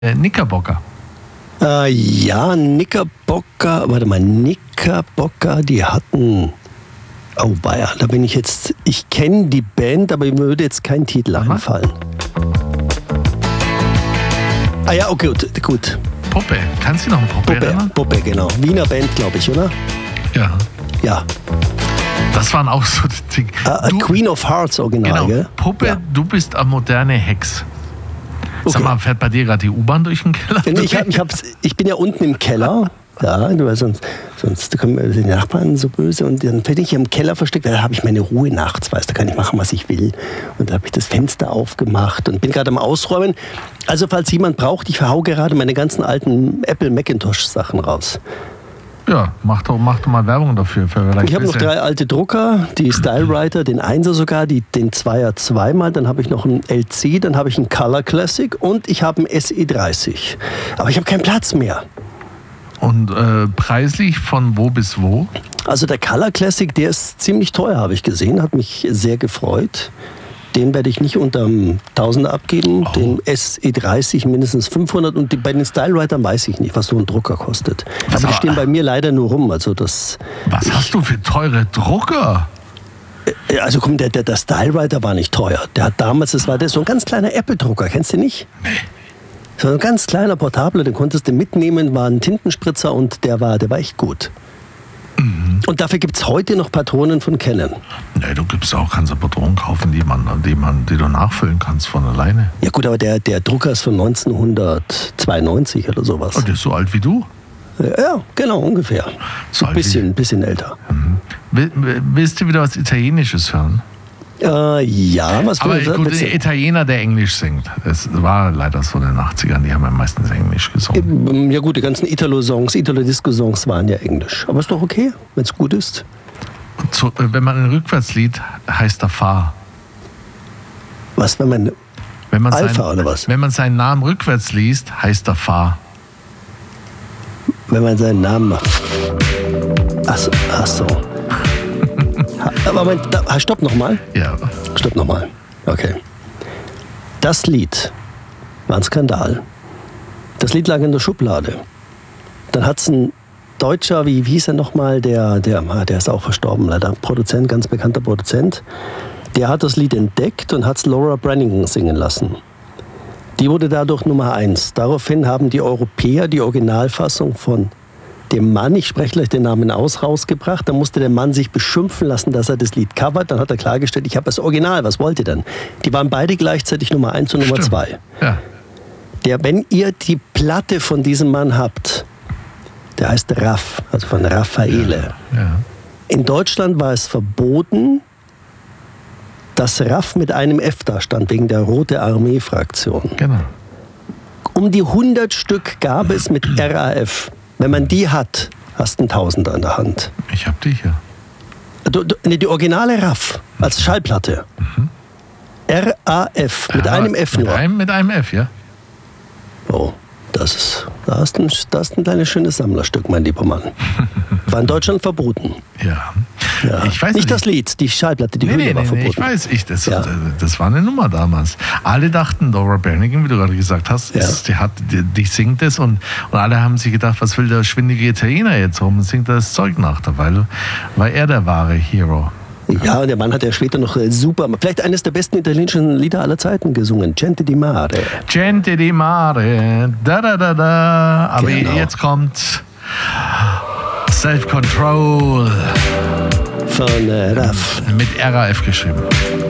Knickerbocker. Ja, Knickerbocker, die hatten... Oh, weia, da bin ich jetzt... Ich kenne die Band, aber mir würde jetzt kein Titel einfallen. Ah ja, okay, gut. Puppe. Kannst du dich noch an Puppe erinnern? Puppe, genau. Wiener Band, glaube ich, oder? Ja. Ja. Das waren auch so die Dinge. Queen of Hearts Original, genau. Gell? Puppe, ja. Du bist eine moderne Hex. Okay. Sag mal, fährt bei dir gerade die U-Bahn durch den Keller? Ich bin ja unten im Keller. Ja, weil sonst kommen die Nachbarn so böse und dann bin ich hier im Keller versteckt, weil da habe ich meine Ruhe nachts, weißt du, da kann ich machen, was ich will. Und da habe ich das Fenster aufgemacht und bin gerade am Ausräumen. Also falls jemand braucht, ich verhau gerade meine ganzen alten Apple Macintosh Sachen raus. Ja, mach doch mal Werbung dafür. Ich habe noch 3 alte Drucker, die Stylewriter, den 1er sogar, den 2er zweimal, dann habe ich noch einen LC, dann habe ich einen Color Classic und ich habe einen SE30. Aber ich habe keinen Platz mehr. Und preislich von wo bis wo? Also der Color Classic, der ist ziemlich teuer, habe ich gesehen, hat mich sehr gefreut. Den werde ich nicht unter 1000 abgeben, den SE30 mindestens 500 und bei den Stylewritern weiß ich nicht, was so ein Drucker kostet. Aber die stehen bei mir leider nur rum. Also was hast du für teure Drucker? Also komm, der Stylewriter war nicht teuer. Der hat damals, das war so ein ganz kleiner Apple-Drucker, kennst du nicht? Nee. So ein ganz kleiner Portable, den konntest du mitnehmen, war ein Tintenspritzer und der war echt gut. Mhm. Und dafür gibt es heute noch Patronen von Canon. Nee, du kannst Patronen kaufen, die du nachfüllen kannst von alleine. Ja gut, aber der Drucker ist von 1992 oder sowas. Und der ist so alt wie du? Ja, genau, ungefähr. So ein bisschen älter. Mhm. Willst du wieder was Italienisches hören? Ja, was aber gut, ein Italiener, der Englisch singt. Es war leider so in den 80ern, die haben ja meistens Englisch gesungen. Ja gut, die ganzen Italo-Disco-Songs waren ja Englisch. Aber ist doch okay, wenn es gut ist. Wenn man ein Rückwärtslied, heißt er Fahr. Was, wenn man Alpha oder was? Wenn man seinen Namen rückwärts liest, heißt er Fahr. Wenn man seinen Namen macht. Ach so. Aber stopp nochmal. Ja. Stopp nochmal. Okay. Das Lied war ein Skandal. Das Lied lag in der Schublade. Dann hat es ein Deutscher, wie hieß er nochmal, der ist auch verstorben leider, Produzent, ganz bekannter Produzent, der hat das Lied entdeckt und hat es Laura Branigan singen lassen. Die wurde dadurch Nummer 1. Daraufhin haben die Europäer die Originalfassung von dem Mann, ich spreche gleich den Namen aus, rausgebracht. Dann musste der Mann sich beschimpfen lassen, dass er das Lied covert. Dann hat er klargestellt, ich habe das Original, was wollt ihr denn? Die waren beide gleichzeitig Nummer 1 und Nummer 2. Ja. Wenn ihr die Platte von diesem Mann habt, der heißt Raff, also von Raffaele. Ja. In Deutschland war es verboten, dass Raff mit einem F da stand, wegen der Rote Armee-Fraktion. Genau. Um die 100 Stück gab es mit RAF. Wenn man die hat, hast du einen Tausender in der Hand. Ich hab die hier. Die originale RAF als Schallplatte. Mhm. RAF mit einem F nur. Mit einem F, ja. Oh, da hast du ein kleines schönes Sammlerstück, mein lieber Mann. War in Deutschland verboten. Ja. Ich weiß nicht das Lied, die Schallplatte, die Hülle war verboten. Ich weiß, das war eine Nummer damals. Alle dachten, Laura Branigan, wie du gerade gesagt hast, die singt es und alle haben sich gedacht, was will der schwindige Italiener jetzt rum und singt das Zeug nach, weil war er der wahre Hero. Ja, und der Mann hat ja später noch vielleicht eines der besten italienischen Lieder aller Zeiten gesungen, Gente di Mare. Gente di Mare, da da da da. Aber jetzt kommt Self-Control. Von RAF. Mit RAF geschrieben.